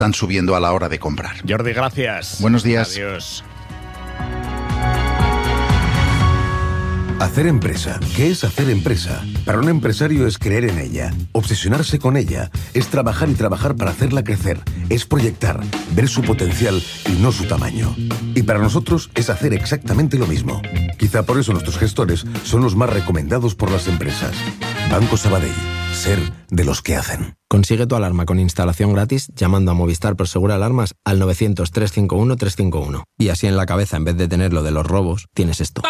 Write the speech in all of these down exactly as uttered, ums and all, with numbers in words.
están subiendo a la hora de comprar. Jordi, gracias. Buenos días. Adiós. Hacer empresa. ¿Qué es hacer empresa? Para un empresario es creer en ella, obsesionarse con ella, es trabajar y trabajar para hacerla crecer, es proyectar, ver su potencial y no su tamaño. Y para nosotros es hacer exactamente lo mismo. Quizá por eso nuestros gestores son los más recomendados por las empresas. Banco Sabadell. Ser de los que hacen. Consigue tu alarma con instalación gratis llamando a Movistar Prosegur Alarmas al novecientos, trescientos cincuenta y uno, trescientos cincuenta y uno. Y así en la cabeza, en vez de tener lo de los robos, tienes esto.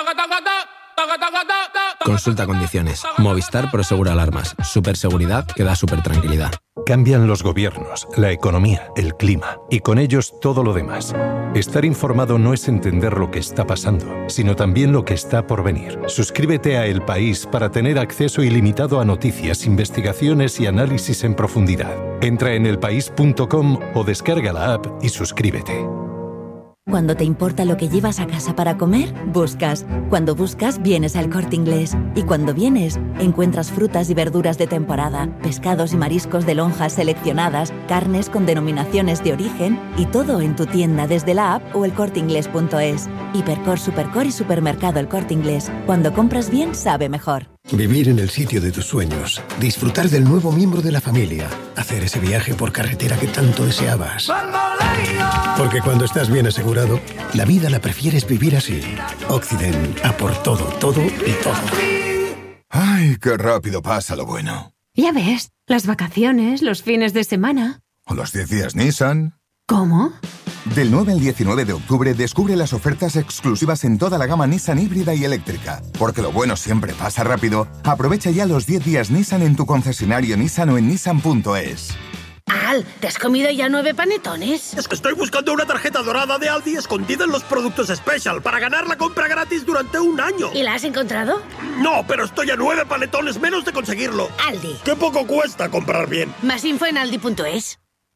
Consulta condiciones. Movistar Prosegur Alarmas. Superseguridad que da super tranquilidad. Cambian los gobiernos, la economía, el clima y con ellos todo lo demás. Estar informado no es entender lo que está pasando, sino también lo que está por venir. Suscríbete a El País para tener acceso ilimitado a noticias, investigaciones y análisis en profundidad. Entra en elpaís punto com o descarga la app y suscríbete. Cuando te importa lo que llevas a casa para comer, buscas. Cuando buscas, vienes al Corte Inglés. Y cuando vienes, encuentras frutas y verduras de temporada, pescados y mariscos de lonjas seleccionadas, carnes con denominaciones de origen y todo en tu tienda desde la app o el corte inglés punto es. Hipercor, Supercor y Supermercado El Corte Inglés. Cuando compras bien, sabe mejor. Vivir en el sitio de tus sueños, disfrutar del nuevo miembro de la familia, hacer ese viaje por carretera que tanto deseabas. Porque cuando estás bien asegurado, la vida la prefieres vivir así. Occident, a por todo, todo y todo. Ay, qué rápido pasa lo bueno. Ya ves, las vacaciones, los fines de semana. O los diez días Nissan. ¿Cómo? Del nueve al diecinueve de octubre descubre las ofertas exclusivas en toda la gama Nissan híbrida y eléctrica. Porque lo bueno siempre pasa rápido. Aprovecha ya los diez días Nissan en tu concesionario Nissan o en nissan punto es. Al, ¿te has comido ya nueve panetones? Es que estoy buscando una tarjeta dorada de Aldi escondida en los productos Special para ganar la compra gratis durante un año. ¿Y la has encontrado? No, pero estoy a nueve panetones menos de conseguirlo. Aldi. Qué poco cuesta comprar bien. Más info en aldi punto es.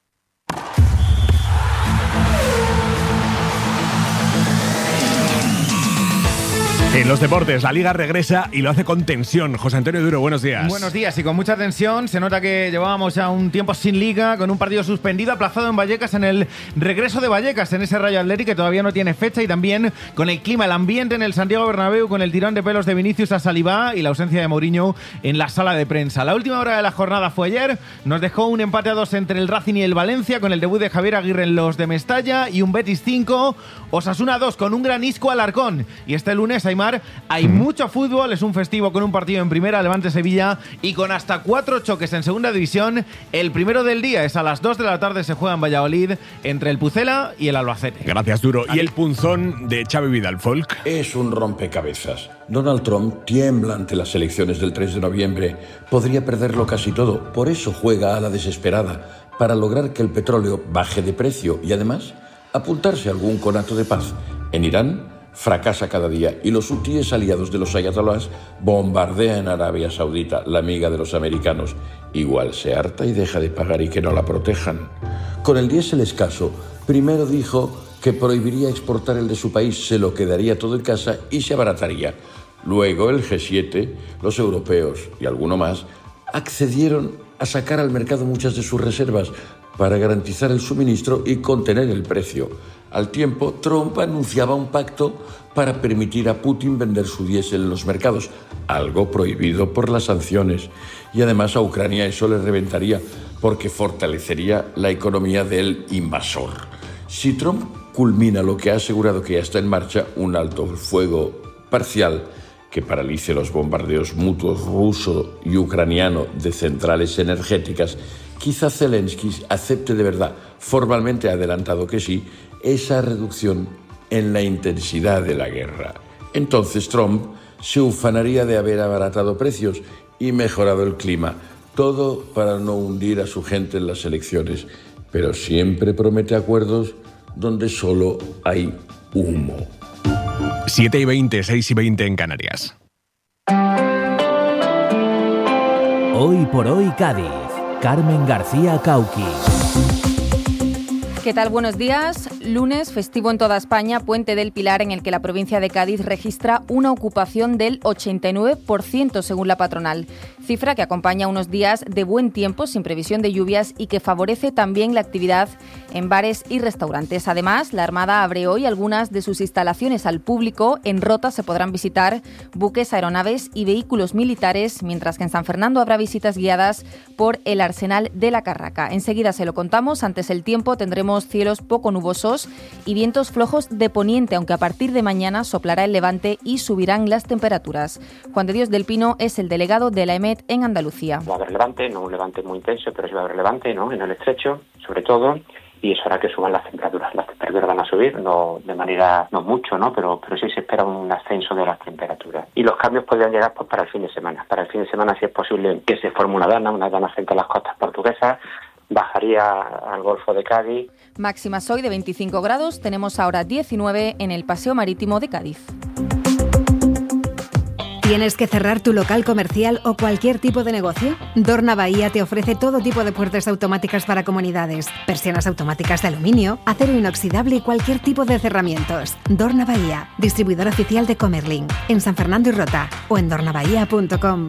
En los deportes, la Liga regresa y lo hace con tensión. José Antonio Duro, buenos días. Buenos días, y con mucha tensión. Se nota que llevábamos ya un tiempo sin Liga, con un partido suspendido, aplazado en Vallecas, en el regreso de Vallecas, en ese Rayo Athletic que todavía no tiene fecha, y también con el clima, el ambiente en el Santiago Bernabéu, con el tirón de pelos de Vinicius a Saliba y la ausencia de Mourinho en la sala de prensa. La última hora de la jornada fue ayer, nos dejó un empate a dos entre el Racing y el Valencia, con el debut de Javier Aguirre en los de Mestalla, y un Betis cinco, Osasuna dos, con un gran Isco Alarcón. Y este lunes, Aimar, hay mucho fútbol, es un festivo con un partido en primera, Levante-Sevilla, y con hasta cuatro choques en segunda división. El primero del día es a las dos de la tarde, se juega en Valladolid entre el Pucela y el Albacete. Gracias, Duro. ¿Y el punzón de Xavi Vidal, Folk? Es un rompecabezas. Donald Trump tiembla ante las elecciones del tres de noviembre. Podría perderlo casi todo. Por eso juega a la desesperada, para lograr que el petróleo baje de precio y además apuntarse a algún conato de paz. En Irán fracasa cada día y los hutíes aliados de los ayatolás bombardean Arabia Saudita, la amiga de los americanos. Igual se harta y deja de pagar y que no la protejan. Con el diésel escaso, primero dijo que prohibiría exportar el de su país, se lo quedaría todo en casa y se abarataría. Luego el G siete, los europeos y alguno más accedieron a sacar al mercado muchas de sus reservas para garantizar el suministro y contener el precio. Al tiempo, Trump anunciaba un pacto para permitir a Putin vender su diésel en los mercados, algo prohibido por las sanciones. Y además a Ucrania eso le reventaría, porque fortalecería la economía del invasor. Si Trump culmina lo que ha asegurado que ya está en marcha, un alto el fuego parcial que paralice los bombardeos mutuos ruso y ucraniano de centrales energéticas, quizá Zelensky acepte de verdad, formalmente ha adelantado que sí, esa reducción en la intensidad de la guerra. Entonces Trump se ufanaría de haber abaratado precios y mejorado el clima, todo para no hundir a su gente en las elecciones, pero siempre promete acuerdos donde solo hay humo. siete y veinte, seis y veinte en Canarias. Hoy por hoy Cádiz. Carmen García Cauqui. ¿Qué tal? Buenos días. Lunes, festivo en toda España, Puente del Pilar, en el que la provincia de Cádiz registra una ocupación del ochenta y nueve por ciento según la patronal. cifra que acompaña unos días de buen tiempo sin previsión de lluvias y que favorece también la actividad en bares y restaurantes. Además, la Armada abre hoy algunas de sus instalaciones al público. En Rota se podrán visitar buques, aeronaves y vehículos militares, mientras que en San Fernando habrá visitas guiadas por el Arsenal de la Carraca. Enseguida se lo contamos. Antes el tiempo, tendremos cielos poco nubosos y vientos flojos de poniente, aunque a partir de mañana soplará el levante y subirán las temperaturas. Juan de Dios del Pino es el delegado de la E M E T en Andalucía. Va a haber levante, no un levante muy intenso, pero sí va a haber levante, ¿no?, en el estrecho, sobre todo, y eso hará que suban las temperaturas. Las temperaturas van a subir, no de manera, no mucho, ¿no?, pero pero sí se espera un ascenso de las temperaturas. Y los cambios podrían llegar pues para el fin de semana. Para el fin de semana, si es posible, que se forme una dana, una dana frente a las costas portuguesas, bajaría al Golfo de Cádiz. Máximas hoy de veinticinco grados, tenemos ahora diecinueve en el Paseo Marítimo de Cádiz. ¿Tienes que cerrar tu local comercial o cualquier tipo de negocio? Dorna Bahía te ofrece todo tipo de puertas automáticas para comunidades, persianas automáticas de aluminio, acero inoxidable y cualquier tipo de cerramientos. Dorna Bahía, distribuidor oficial de Comerlin, en San Fernando y Rota o en dorna bahía punto com.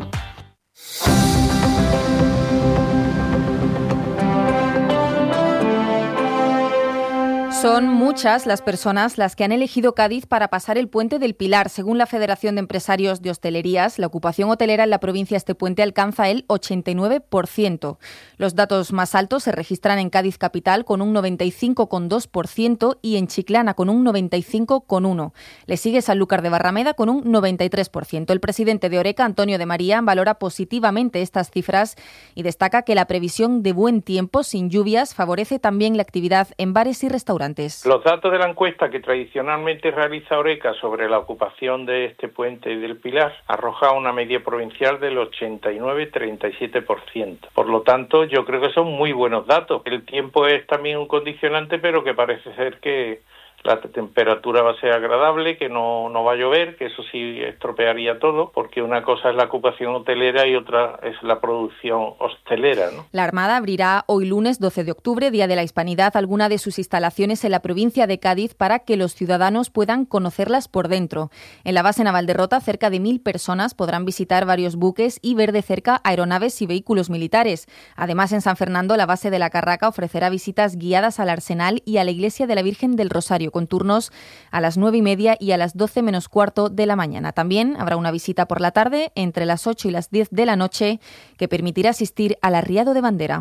Son muchas las personas las que han elegido Cádiz para pasar el Puente del Pilar. Según la Federación de Empresarios de Hostelerías, la ocupación hotelera en la provincia este puente alcanza el ochenta y nueve por ciento. Los datos más altos se registran en Cádiz capital con un noventa y cinco coma dos por ciento y en Chiclana con un noventa y cinco coma uno por ciento. Le sigue Sanlúcar de Barrameda con un noventa y tres por ciento. El presidente de Oreca, Antonio de María, valora positivamente estas cifras y destaca que la previsión de buen tiempo sin lluvias favorece también la actividad en bares y restaurantes. Los datos de la encuesta que tradicionalmente realiza Oreca sobre la ocupación de este puente del Pilar arroja una media provincial del ochenta y nueve coma treinta y siete por ciento. Por lo tanto, yo creo que son muy buenos datos. El tiempo es también un condicionante, pero que parece ser que la temperatura va a ser agradable, que no, no va a llover, que eso sí estropearía todo, porque una cosa es la ocupación hotelera y otra es la producción hostelera, ¿no? La Armada abrirá hoy lunes doce de octubre, Día de la Hispanidad, alguna de sus instalaciones en la provincia de Cádiz para que los ciudadanos puedan conocerlas por dentro. En la base naval de Rota, cerca de mil personas podrán visitar varios buques y ver de cerca aeronaves y vehículos militares. Además, en San Fernando, la base de la Carraca ofrecerá visitas guiadas al Arsenal y a la Iglesia de la Virgen del Rosario, con turnos a las nueve y media y a las doce menos cuarto de la mañana. También habrá una visita por la tarde entre las ocho y las diez de la noche que permitirá asistir al arriado de bandera.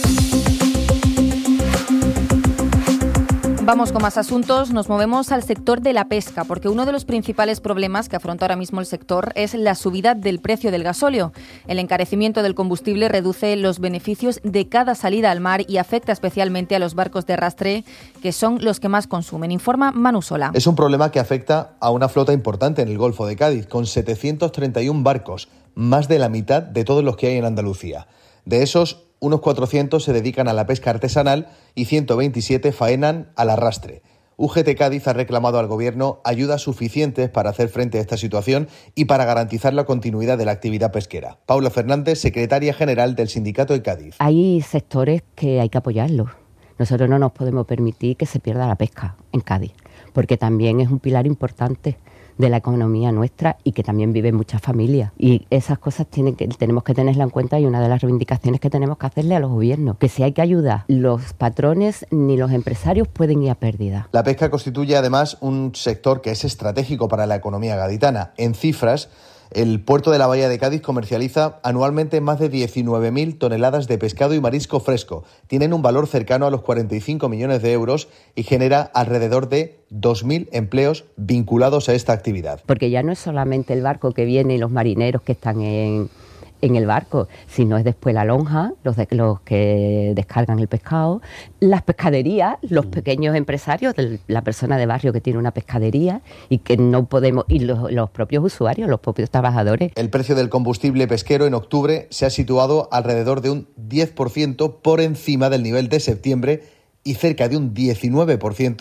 Vamos con más asuntos, nos movemos al sector de la pesca, porque uno de los principales problemas que afronta ahora mismo el sector es la subida del precio del gasóleo. El encarecimiento del combustible reduce los beneficios de cada salida al mar y afecta especialmente a los barcos de arrastre, que son los que más consumen. Informa Manu Sola. Es un problema que afecta a una flota importante en el Golfo de Cádiz, con setecientos treinta y uno barcos, más de la mitad de todos los que hay en Andalucía. De esos, unos cuatrocientos se dedican a la pesca artesanal y ciento veintisiete faenan al arrastre. U G T Cádiz ha reclamado al Gobierno ayudas suficientes para hacer frente a esta situación y para garantizar la continuidad de la actividad pesquera. Paula Fernández, secretaria general del Sindicato de Cádiz. Hay sectores que hay que apoyarlos. Nosotros no nos podemos permitir que se pierda la pesca en Cádiz, porque también es un pilar importante de la economía nuestra y que también viven muchas familias. Y esas cosas tienen que, tenemos que tenerla en cuenta, y una de las reivindicaciones que tenemos que hacerle a los gobiernos, que si hay que ayudar, los patrones ni los empresarios pueden ir a pérdida. La pesca constituye además un sector que es estratégico para la economía gaditana. En cifras, el puerto de la Bahía de Cádiz comercializa anualmente más de diecinueve mil toneladas de pescado y marisco fresco. Tienen un valor cercano a los cuarenta y cinco millones de euros y genera alrededor de dos mil empleos vinculados a esta actividad. Porque ya no es solamente el barco que viene y los marineros que están en, en el barco, sino es después la lonja, los, de, los que descargan el pescado, las pescaderías, los pequeños empresarios, la persona de barrio que tiene una pescadería y que no podemos, y los, los propios usuarios, los propios trabajadores. El precio del combustible pesquero en octubre se ha situado alrededor de un diez por ciento por encima del nivel de septiembre y cerca de un diecinueve por ciento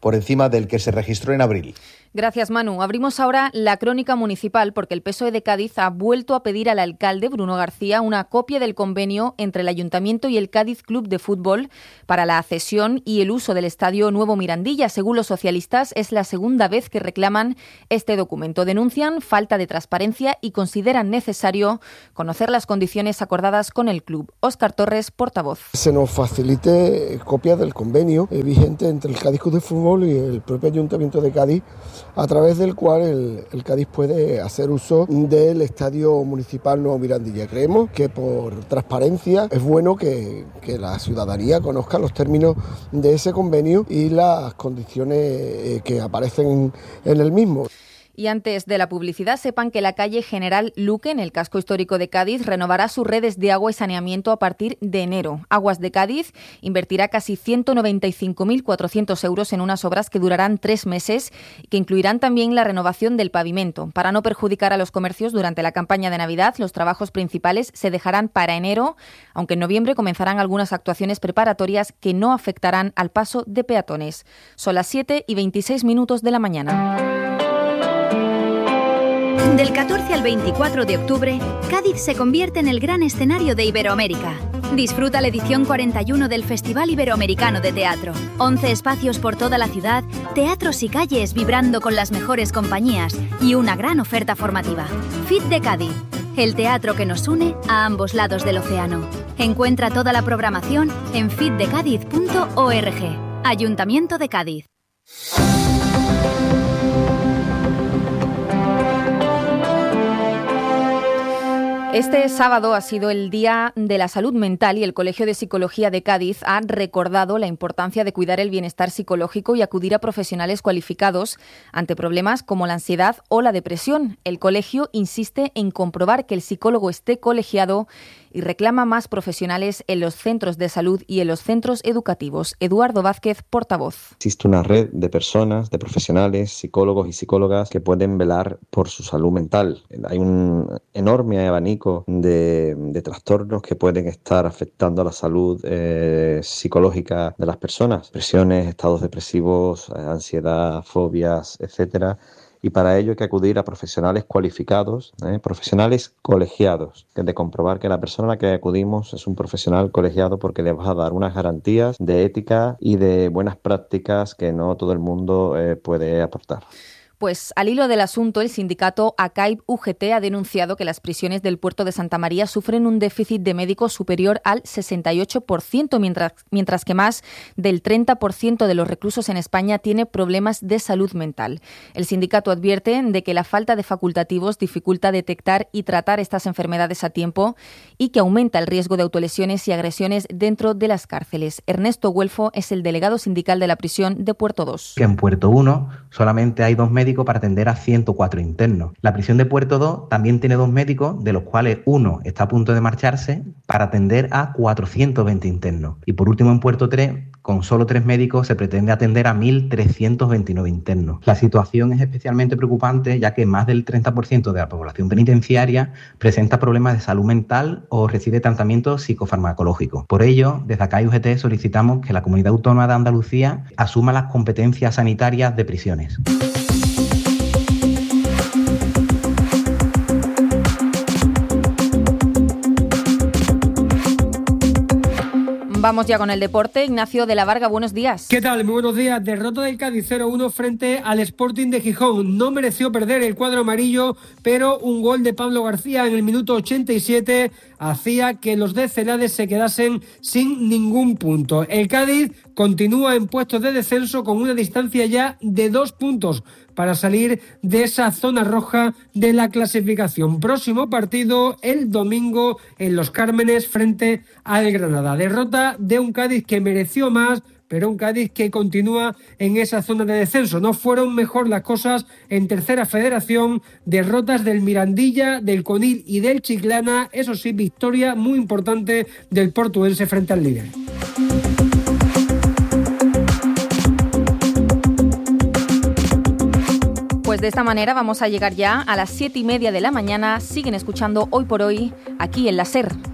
por encima del que se registró en abril. Gracias, Manu. Abrimos ahora la crónica municipal porque el P S O E de Cádiz ha vuelto a pedir al alcalde, Bruno García, una copia del convenio entre el Ayuntamiento y el Cádiz Club de Fútbol para la cesión y el uso del Estadio Nuevo Mirandilla. Según los socialistas, es la segunda vez que reclaman este documento. Denuncian falta de transparencia y consideran necesario conocer las condiciones acordadas con el club. Óscar Torres, portavoz. Se nos facilite copia del convenio vigente entre el Cádiz Club de Fútbol y el propio Ayuntamiento de Cádiz, a través del cual el, el Cádiz puede hacer uso del Estadio Municipal Nuevo Mirandilla. Creemos que por transparencia es bueno que, que la ciudadanía conozca los términos de ese convenio y las condiciones que aparecen en, en el mismo. Y antes de la publicidad, sepan que la calle General Luque, en el casco histórico de Cádiz, renovará sus redes de agua y saneamiento a partir de enero. Aguas de Cádiz invertirá casi ciento noventa y cinco mil cuatrocientos euros en unas obras que durarán tres meses y que incluirán también la renovación del pavimento. Para no perjudicar a los comercios durante la campaña de Navidad, los trabajos principales se dejarán para enero, aunque en noviembre comenzarán algunas actuaciones preparatorias que no afectarán al paso de peatones. Son las siete y veintiséis minutos de la mañana. Del catorce al veinticuatro de octubre, Cádiz se convierte en el gran escenario de Iberoamérica. Disfruta la edición cuarenta y uno del Festival Iberoamericano de Teatro. once espacios por toda la ciudad, teatros y calles vibrando con las mejores compañías y una gran oferta formativa. F I T de Cádiz, el teatro que nos une a ambos lados del océano. Encuentra toda la programación en fitdecadiz punto org. Ayuntamiento de Cádiz. Este sábado ha sido el Día de la Salud Mental y el Colegio de Psicología de Cádiz ha recordado la importancia de cuidar el bienestar psicológico y acudir a profesionales cualificados ante problemas como la ansiedad o la depresión. El colegio insiste en comprobar que el psicólogo esté colegiado y reclama más profesionales en los centros de salud y en los centros educativos. Eduardo Vázquez, portavoz. Existe una red de personas, de profesionales, psicólogos y psicólogas que pueden velar por su salud mental. Hay un enorme abanico de, de trastornos que pueden estar afectando a la salud eh, psicológica de las personas. Depresiones, estados depresivos, eh, ansiedad, fobias, etcétera. Y para ello hay que acudir a profesionales cualificados, ¿eh? profesionales colegiados, que de comprobar que la persona a la que acudimos es un profesional colegiado porque le vas a dar unas garantías de ética y de buenas prácticas que no todo el mundo eh, puede aportar. Pues al hilo del asunto, el sindicato A C A I B U G T ha denunciado que las prisiones del puerto de Santa María sufren un déficit de médicos superior al sesenta y ocho por ciento, mientras, mientras que más del treinta por ciento de los reclusos en España tiene problemas de salud mental. El sindicato advierte de que la falta de facultativos dificulta detectar y tratar estas enfermedades a tiempo y que aumenta el riesgo de autolesiones y agresiones dentro de las cárceles. Ernesto Güelfo es el delegado sindical de la prisión de Puerto dos. Que en Puerto uno solamente hay dos médicos para atender a ciento cuatro internos. La prisión de Puerto dos también tiene dos médicos, de los cuales uno está a punto de marcharse para atender a cuatrocientos veinte internos. Y por último, en Puerto tres, con solo tres médicos, se pretende atender a mil trescientos veintinueve internos. La situación es especialmente preocupante, ya que más del treinta por ciento de la población penitenciaria presenta problemas de salud mental o recibe tratamiento psicofarmacológico. Por ello, desde A C A I B U G T solicitamos que la Comunidad Autónoma de Andalucía asuma las competencias sanitarias de prisiones. Vamos ya con el deporte. Ignacio de la Varga, buenos días. ¿Qué tal? Muy buenos días. Derrota del Cádiz cero uno frente al Sporting de Gijón. No mereció perder el cuadro amarillo, pero un gol de Pablo García en el minuto ochenta y siete hacía que los de Celades se quedasen sin ningún punto. El Cádiz continúa en puestos de descenso con una distancia ya de dos puntos para salir de esa zona roja de la clasificación. Próximo partido el domingo en Los Cármenes frente al Granada. Derrota de un Cádiz que mereció más, pero un Cádiz que continúa en esa zona de descenso. No fueron mejor las cosas en Tercera Federación. Derrotas del Mirandilla, del Conil y del Chiclana. Eso sí, victoria muy importante del portuense frente al líder. Pues de esta manera vamos a llegar ya a las siete y media de la mañana. Siguen escuchando Hoy por Hoy aquí en la SER.